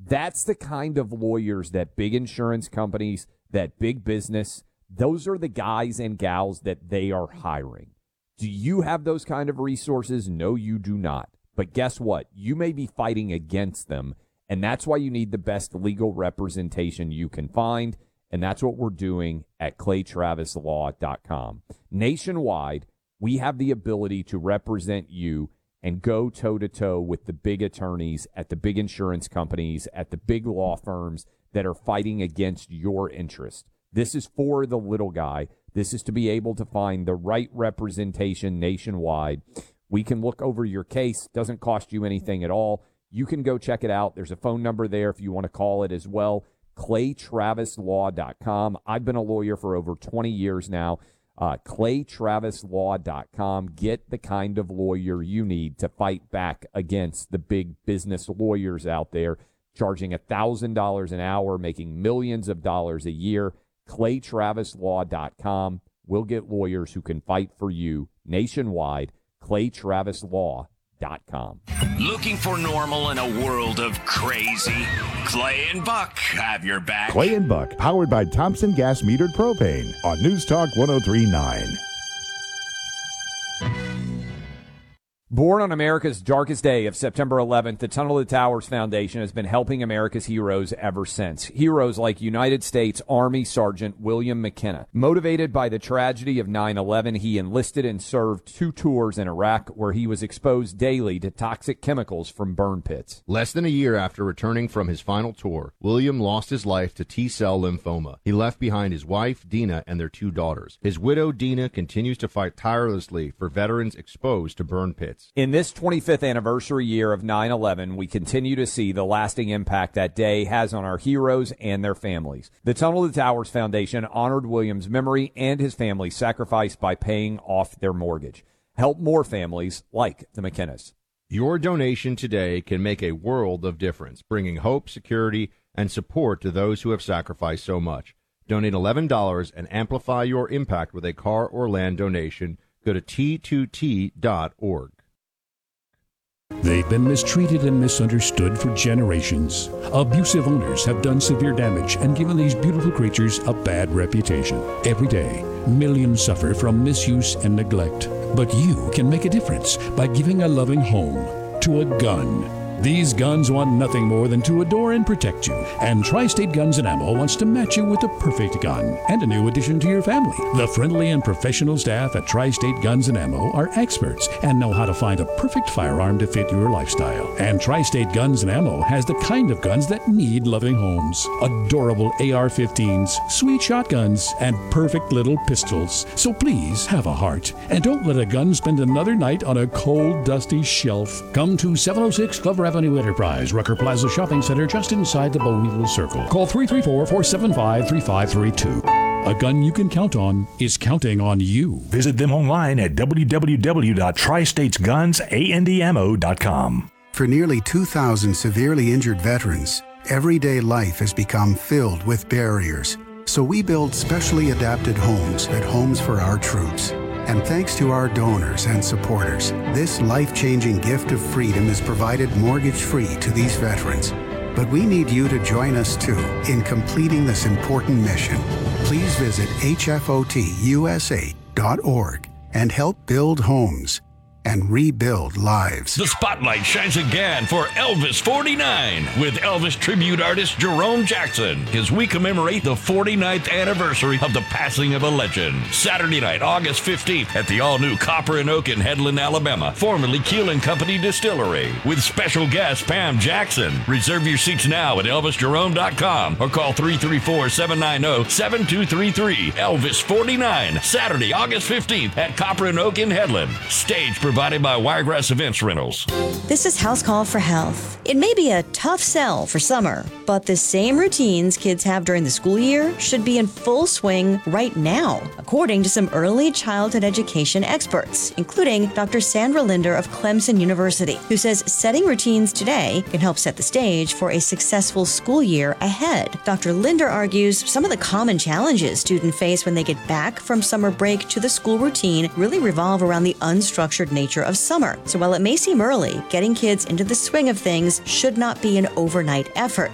That's the kind of lawyers that big insurance companies, that big business, those are the guys and gals that they are hiring. Do you have those kind of resources? No, you do not. But guess what? You may be fighting against them, and that's why you need the best legal representation you can find, and that's what we're doing at claytravislaw.com. Nationwide, we have the ability to represent you and go toe-to-toe with the big attorneys at the big insurance companies, at the big law firms that are fighting against your interest. This is for the little guy. This is to be able to find the right representation nationwide. We can look over your case. Doesn't cost you anything at all. You can go check it out. There's a phone number there if you want to call it as well. claytravislaw.com. I've been a lawyer for over 20 years now. claytravislaw.com. Get the kind of lawyer you need to fight back against the big business lawyers out there charging $1,000 an hour, making millions of dollars a year. claytravislaw.com. We'll get lawyers who can fight for you nationwide. claytravislaw.com. Looking for normal in a world of crazy? Clay and Buck have your back. Clay and Buck, powered by Thompson Gas Metered Propane on News Talk 103.9. Born on America's darkest day of September 11th, the Tunnel to Towers Foundation has been helping America's heroes ever since. Heroes like United States Army Sergeant William McKenna. Motivated by the tragedy of 9/11, he enlisted and served 2 tours in Iraq where he was exposed daily to toxic chemicals from burn pits. Less than a year after returning from his final tour, William lost his life to T-cell lymphoma. He left behind his wife, Dina, and their 2 daughters. His widow, Dina, continues to fight tirelessly for veterans exposed to burn pits. In this 25th anniversary year of 9/11, we continue to see the lasting impact that day has on our heroes and their families. The Tunnel to Towers Foundation honored William's memory and his family's sacrifice by paying off their mortgage. Help more families like the McKennas. Your donation today can make a world of difference, bringing hope, security, and support to those who have sacrificed so much. Donate $11 and amplify your impact with a car or land donation. Go to T2T.org. They've been mistreated and misunderstood for generations. Abusive owners have done severe damage and given these beautiful creatures a bad reputation. Every day, millions suffer from misuse and neglect. But you can make a difference by giving a loving home to a gun. These guns want nothing more than to adore and protect you. And Tri-State Guns and Ammo wants to match you with the perfect gun and a new addition to your family. The friendly and professional staff at Tri-State Guns and Ammo are experts and know how to find the perfect firearm to fit your lifestyle. And Tri-State Guns and Ammo has the kind of guns that need loving homes. Adorable AR-15s, sweet shotguns, and perfect little pistols. So please have a heart and don't let a gun spend another night on a cold, dusty shelf. Come to 706 Glover Avenue Enterprise, Rucker Plaza Shopping Center, just inside the Bowmanville Circle. Call 334-475-3532. A gun you can count on is counting on you. Visit them online at www.tristatesgunsandammo.com. For nearly 2,000 severely injured veterans, everyday life has become filled with barriers. So we build specially adapted homes at Homes for Our Troops. And thanks to our donors and supporters, this life-changing gift of freedom is provided mortgage-free to these veterans. But we need you to join us, too, in completing this important mission. Please visit hfotusa.org and help build homes and rebuild lives. The spotlight shines again for Elvis 49 with Elvis tribute artist Jerome Jackson as we commemorate the 49th anniversary of the passing of a legend. Saturday night, August 15th at the all-new Copper and Oak in Headland, Alabama, formerly Keel & Company Distillery, with special guest Pam Jackson. Reserve your seats now at ElvisJerome.com or call 334-790-7233. Elvis 49, Saturday, August 15th at Copper and Oak in Headland. Stage provided by Wiregrass Events Rentals. This is House Call for Health. It may be a tough sell for summer, but the same routines kids have during the school year should be in full swing right now, according to some early childhood education experts, including Dr. Sandra Linder of Clemson University, who says setting routines today can help set the stage for a successful school year ahead. Dr. Linder argues some of the common challenges students face when they get back from summer break to the school routine really revolve around the unstructured nature of summer. So while it may seem early, getting kids into the swing of things should not be an overnight effort.